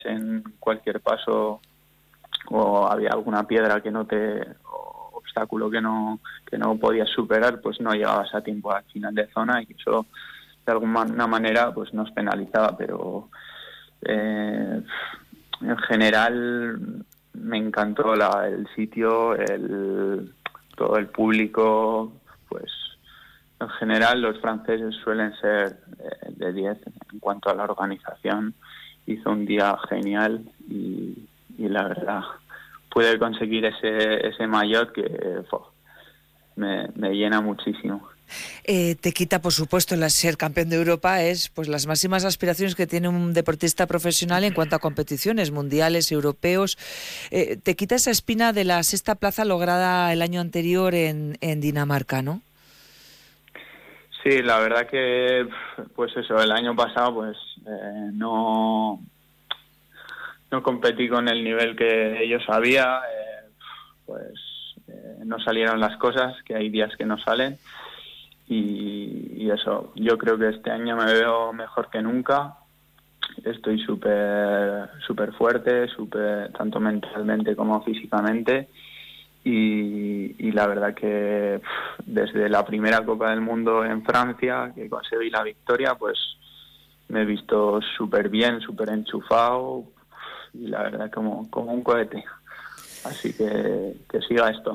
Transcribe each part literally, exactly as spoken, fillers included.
en cualquier paso o había alguna piedra que no te o obstáculo que no que no podías superar, pues no llegabas a tiempo al final de zona, y eso de alguna manera pues nos penalizaba. Pero eh, en general me encantó la, el sitio, el todo el público. Pues en general los franceses suelen ser eh, de diez en cuanto a la organización. Hizo un día genial y, y la verdad pude conseguir ese ese maillot que fo, me, me llena muchísimo. Eh, te quita, por supuesto, el ser campeón de Europa es pues las máximas aspiraciones que tiene un deportista profesional en cuanto a competiciones mundiales, europeos. Eh, te quita esa espina de la sexta plaza lograda el año anterior en, en Dinamarca, ¿no? Sí, la verdad que pues eso, el año pasado pues eh, no no competí con el nivel que yo sabía, eh, pues eh, no salieron las cosas, que hay días que no salen. Y, y eso, yo creo que este año me veo mejor que nunca. Estoy súper súper fuerte, súper tanto mentalmente como físicamente. Y, y la verdad que pff, desde la primera Copa del Mundo en Francia, que conseguí la victoria, pues me he visto súper bien, súper enchufado, y la verdad como, como un cohete. Así que que siga esto.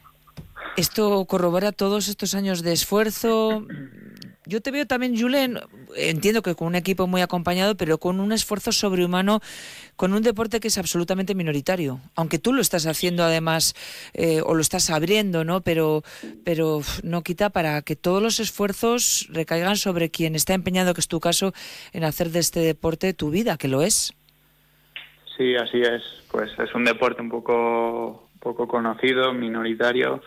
Esto corrobora todos estos años de esfuerzo. Yo te veo también, Julen, entiendo que con un equipo muy acompañado, pero con un esfuerzo sobrehumano, con un deporte que es absolutamente minoritario. Aunque tú lo estás haciendo además, eh, o lo estás abriendo, ¿no? Pero, pero no quita para que todos los esfuerzos recaigan sobre quien está empeñado, que es tu caso, en hacer de este deporte tu vida, que lo es. Sí, así es. Pues es un deporte un poco, poco conocido, minoritario,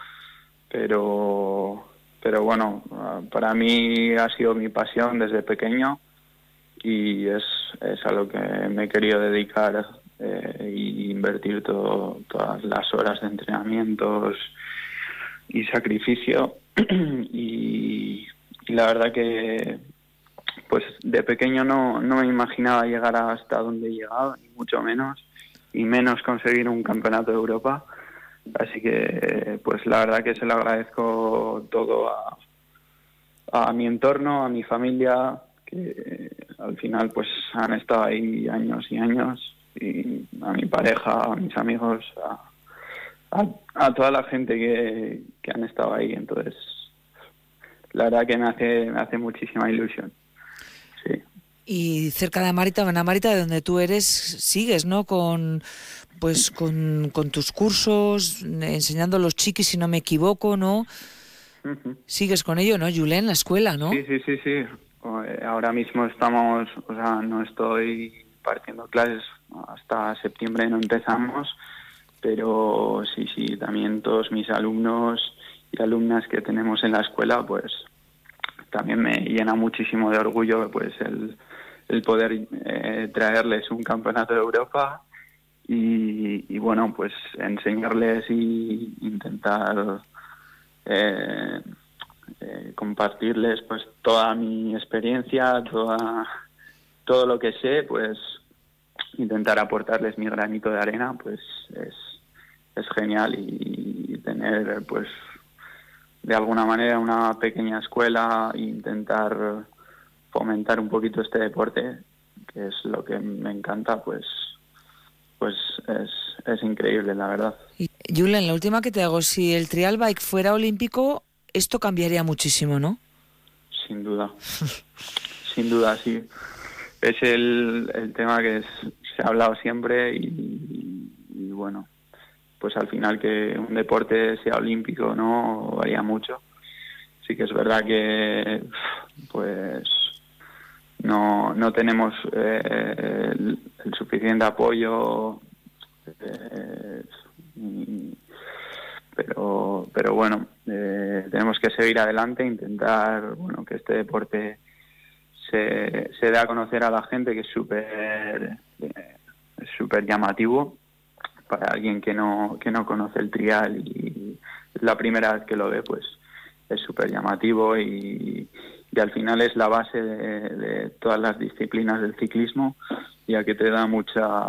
pero pero bueno, para mí ha sido mi pasión desde pequeño, y es, es a lo que me he querido dedicar eh, y invertir todo, todas las horas de entrenamientos y sacrificio. y, y la verdad que pues de pequeño no, no me imaginaba llegar hasta donde he llegado, ni mucho menos, y menos conseguir un campeonato de Europa. Así que pues la verdad que se lo agradezco todo a, a mi entorno, a mi familia, que al final pues han estado ahí años y años, y a mi pareja, a mis amigos, a, a, a toda la gente que, que han estado ahí. Entonces la verdad que me hace, me hace muchísima ilusión. Sí. Y cerca de Amárita, en Amárita, de donde tú eres, sigues, ¿no? Con pues con, con tus cursos, enseñando a los chiquis, si no me equivoco, ¿no? Uh-huh. Sigues con ello, ¿no, Julen? La escuela, ¿no? Sí, sí, sí, sí. Ahora mismo estamos, o sea, no estoy partiendo clases, hasta septiembre no empezamos, pero sí, sí, también todos mis alumnos y alumnas que tenemos en la escuela, pues también me llena muchísimo de orgullo pues el, el poder eh, traerles un campeonato de Europa y, y bueno, pues enseñarles y intentar eh, eh, compartirles pues toda mi experiencia, toda, todo lo que sé, pues intentar aportarles mi granito de arena, pues es, es genial. Y, y tener pues de alguna manera una pequeña escuela e intentar fomentar un poquito este deporte, que es lo que me encanta, pues pues es, es increíble, la verdad. Y, Julen, la última que te hago, si el trial bike fuera olímpico, esto cambiaría muchísimo, ¿no? Sin duda, sin duda, sí. Es el, el tema que es, se ha hablado siempre y, y bueno, pues al final que un deporte sea olímpico no varía mucho. Sí que es verdad que pues no no tenemos eh, el, el suficiente apoyo, eh, pero pero bueno, eh, tenemos que seguir adelante, intentar bueno que este deporte se, se dé a conocer a la gente, que es súper eh, súper llamativo para alguien que no que no conoce el trial y es la primera vez que lo ve, pues es súper llamativo y, y al final es la base de, de todas las disciplinas del ciclismo, y a que te da mucha